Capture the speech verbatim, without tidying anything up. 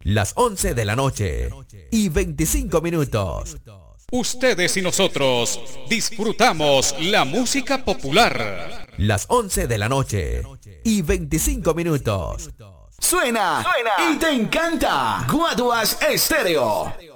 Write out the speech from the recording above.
Las once de la noche y veinticinco minutos. Ustedes y nosotros disfrutamos la música popular. Las once de la noche y veinticinco minutos. Suena, Suena y te encanta. Guaduas Estéreo.